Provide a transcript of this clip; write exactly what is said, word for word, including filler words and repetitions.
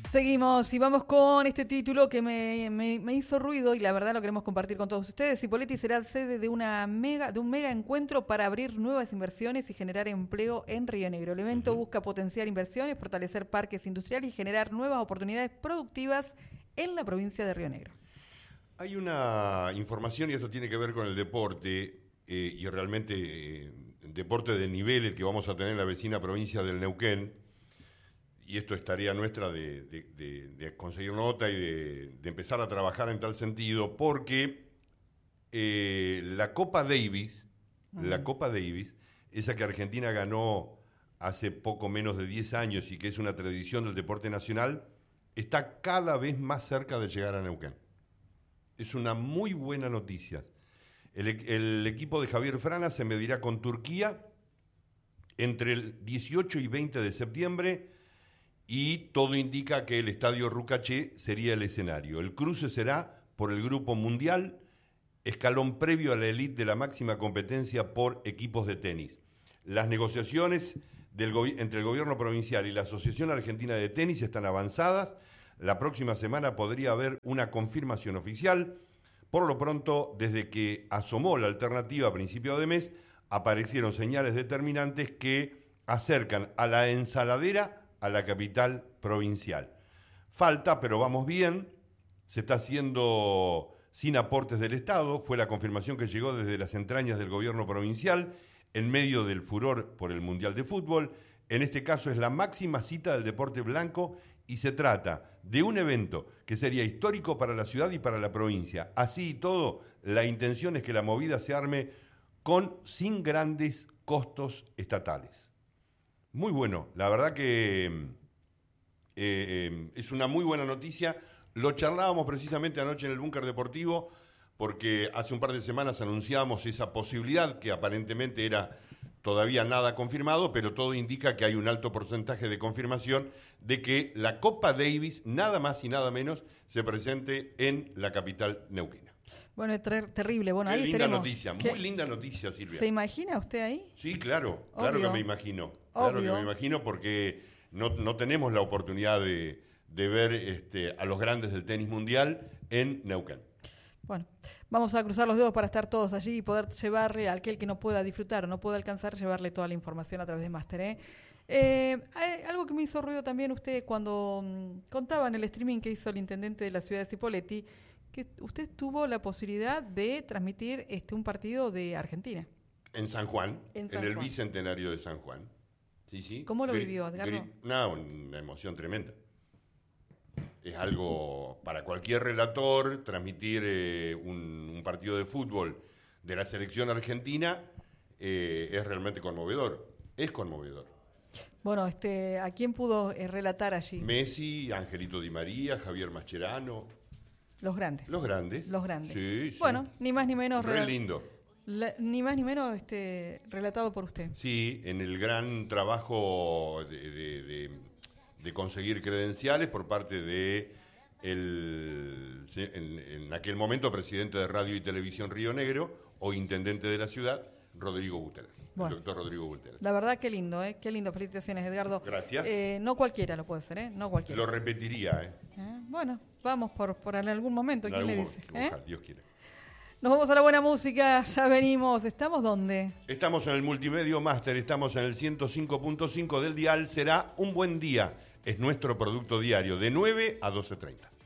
Seguimos y vamos con este título que me, me, me hizo ruido y la verdad lo queremos compartir con todos ustedes. Cipolletti será sede de una mega, de un mega encuentro para abrir nuevas inversiones y generar empleo en Río Negro. El evento uh-huh. busca potenciar inversiones, fortalecer parques industriales y generar nuevas oportunidades productivas en la provincia de Río Negro. Hay una información, y esto tiene que ver con el deporte, eh, y realmente eh, deporte de nivel el que vamos a tener en la vecina provincia del Neuquén. Y esto es tarea nuestra de, de, de, de conseguir nota y de, de empezar a trabajar en tal sentido, porque eh, la Copa Davis, uh-huh. la Copa Davis, esa que Argentina ganó hace poco menos de diez años y que es una tradición del deporte nacional, está cada vez más cerca de llegar a Neuquén. Es una muy buena noticia. El, el equipo de Javier Frana se medirá con Turquía entre el dieciocho y veinte de septiembre, y todo indica que el Estadio Rucaché sería el escenario. El cruce será por el Grupo Mundial, escalón previo a la elite de la máxima competencia por equipos de tenis. Las negociaciones del go- entre el gobierno provincial y la Asociación Argentina de Tenis están avanzadas. La próxima semana podría haber una confirmación oficial. Por lo pronto, desde que asomó la alternativa a principio de mes, aparecieron señales determinantes que acercan a la ensaladera a la capital provincial. Falta, pero vamos bien, se está haciendo sin aportes del Estado, fue la confirmación que llegó desde las entrañas del gobierno provincial, en medio del furor por el Mundial de Fútbol. En este caso es la máxima cita del deporte blanco y se trata de un evento que sería histórico para la ciudad y para la provincia. Así y todo, la intención es que la movida se arme con sin grandes costos estatales. Muy bueno, la verdad que eh, eh, es una muy buena noticia. Lo charlábamos precisamente anoche en el Búnker Deportivo, porque hace un par de semanas anunciamos esa posibilidad que aparentemente era todavía nada confirmado, pero todo indica que hay un alto porcentaje de confirmación de que la Copa Davis, nada más y nada menos, se presente en la capital neuquina. Bueno, es ter- terrible. Bueno, Qué ahí linda tenemos. noticia, ¿Qué? muy linda noticia, Silvia. ¿Se imagina usted ahí? Sí, claro, claro Obvio. que me imagino. Claro Obvio. que me imagino porque no, no tenemos la oportunidad de, de ver este, a los grandes del tenis mundial en Neuquén. Bueno, vamos a cruzar los dedos para estar todos allí y poder llevarle a aquel que no pueda disfrutar o no pueda alcanzar, llevarle toda la información a través de Máster. ¿eh? Eh, hay algo que me hizo ruido también usted cuando mmm, contaba en el streaming que hizo el intendente de la ciudad de Cipolletti, que usted tuvo la posibilidad de transmitir este un partido de Argentina. En San Juan, en, en San el Juan. Bicentenario de San Juan. Sí, sí. ¿Cómo lo Gri- vivió, Edgardo? gri- No, una emoción tremenda. Es algo para cualquier relator, transmitir eh, un, un partido de fútbol de la selección argentina eh, es realmente conmovedor. Es conmovedor. Bueno, este, ¿a quién pudo eh, relatar allí? Messi, Angelito Di María, Javier Mascherano. Los grandes. Los grandes. Los grandes. Sí, sí. Bueno, ni más ni menos. Re rela- lindo. la- ni más ni menos este, relatado por usted. Sí, en el gran trabajo de, de, de, de conseguir credenciales por parte de el, en, en aquel momento presidente de Radio y Televisión Río Negro o intendente de la ciudad, Rodrigo Guterres. Bueno. El doctor Rodrigo Guterres. La verdad, qué lindo, ¿eh? Qué lindo. Felicitaciones, Edgardo. Gracias. Eh, no cualquiera lo puede hacer, ¿eh? No cualquiera. Lo repetiría, ¿eh? ¿Eh? Bueno, vamos por, por en algún momento. ¿Quién En le algún dice? momento, ¿Eh? ojalá, Dios quiera. Nos vamos a la buena música. Ya venimos. ¿Estamos dónde? Estamos en el Multimedio Máster, estamos en el ciento cinco punto cinco del dial. Será un buen día. Es nuestro producto diario, de nueve a doce treinta.